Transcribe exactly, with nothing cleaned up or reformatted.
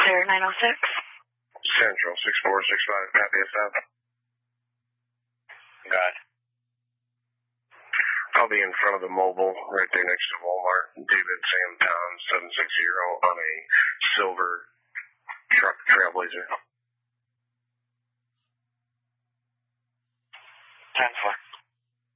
Clear nine oh six. Central six four six five, copy S F. Got it. I'll be in front of the mobile right there next to Walmart. David Sam Town seven six zero on a silver truck Trailblazer.